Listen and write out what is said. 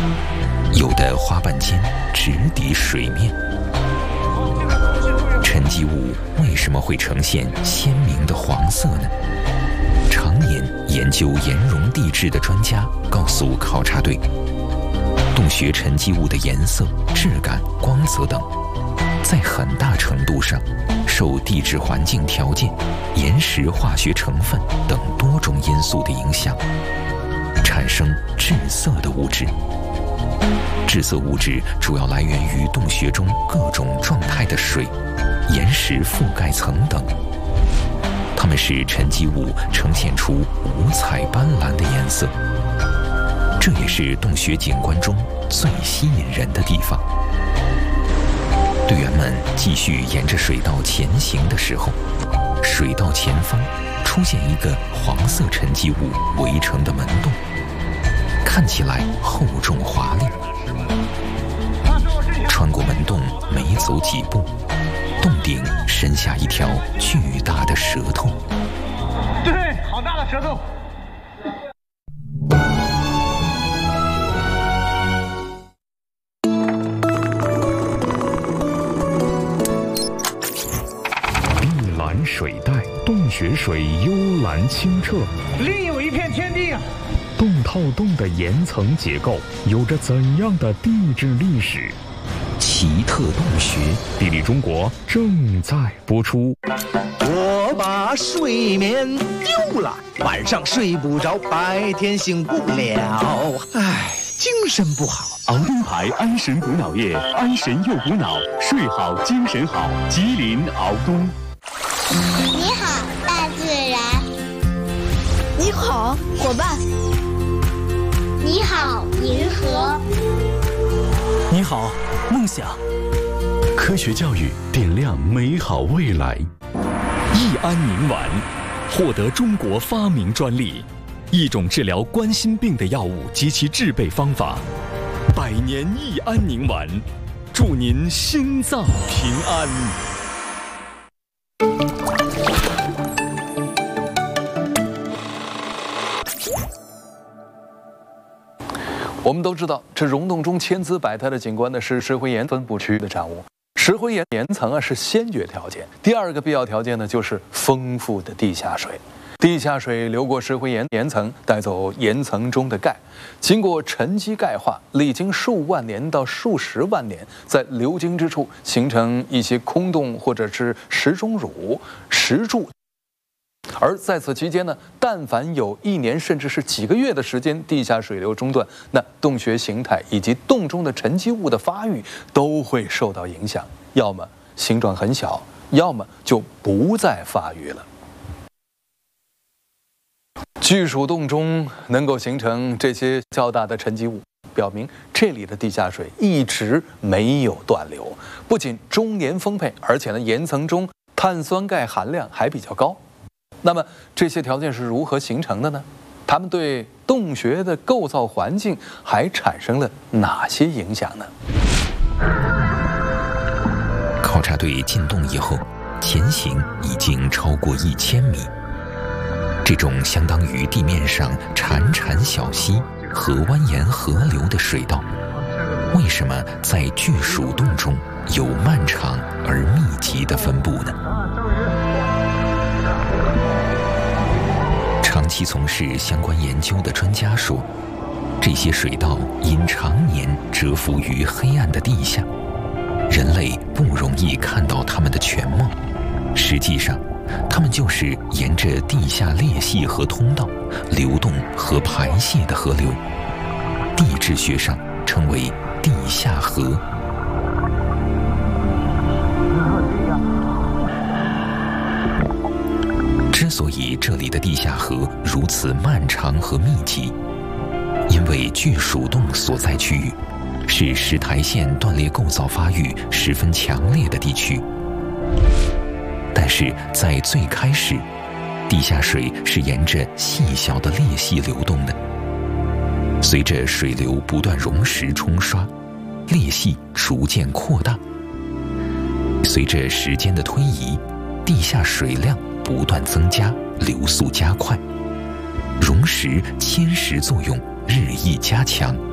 有的花瓣尖直抵水面。沉积物为什么会呈现鲜明的黄色呢？常年研究岩溶地质的专家告诉考察队，洞穴沉积物的颜色、质感、光泽等，在很大程度上受地质环境条件、岩石化学成分等多种因素的影响，产生致色的物质。致色物质主要来源于洞穴中各种状态的水、岩石覆盖层等，它们使沉积物呈现出五彩斑斓的颜色。这也是洞穴景观中最吸引人的地方。队员们继续沿着水道前行的时候，水道前方出现一个黄色沉积物围成的门洞，看起来厚重华丽。穿过门洞没走几步，洞顶伸下一条巨大的舌头。 对，好大的舌头！ 碧蓝水带，洞穴水幽蓝清澈， 另有一片天地啊！ 洞套洞的岩层结构有着怎样的地质历史？ 奇特洞穴， 地理中国正在播出。 我把睡眠丢了，晚上睡不着，白天醒不了，唉，精神不好。 熬东牌安神补脑液，安神又补脑，睡好精神好。吉林熬东。 你好，大自然。 你好，伙伴。 你好，银河。 你好，梦想。 科学教育点亮美好未来。 益安宁丸获得中国发明专利，一种治疗冠心病的药物及其制备方法。100年益安宁丸，祝您心脏平安。 我们都知道，这溶洞中千姿百态的景观呢，是石灰岩分布区的产物。石灰岩岩层啊是先决条件，第二个必要条件呢就是丰富的地下水。地下水流过石灰岩岩层，带走岩层中的钙，经过沉积钙化，历经数万年到数十万年，在流经之处形成一些空洞或者是石钟乳、石柱。而在此期间呢，但凡有1年甚至是几个月的时间，地下水流中断，那洞穴形态以及洞中的沉积物的发育都会受到影响，要么形状很小，要么就不再发育了。巨鼠洞中能够形成这些较大的沉积物，表明这里的地下水一直没有断流，不仅终年丰沛，而且呢岩层中碳酸钙含量还比较高。那么这些条件是如何形成的呢？它们对洞穴的构造环境还产生了哪些影响呢？ 考察队进洞以后，前行已经超过1000米。这种相当于地面上潺潺小溪和蜿蜒河流的水道，为什么在巨鼠洞中有漫长而密集的分布呢？长期从事相关研究的专家说，这些水道因常年蛰伏于黑暗的地下，人类不容易看到它们的全貌。实际上，它们就是沿着地下裂隙和通道流动和排泄的河流，地质学上称为地下河。之所以这里的地下河如此漫长和密集，因为巨鼠洞所在区域是石台线断裂构造发育十分强烈的地区。但是在最开始，地下水是沿着细小的裂隙流动的。随着水流不断溶蚀冲刷，裂隙逐渐扩大。随着时间的推移，地下水量不断增加，流速加快，溶蚀侵蚀作用日益加强。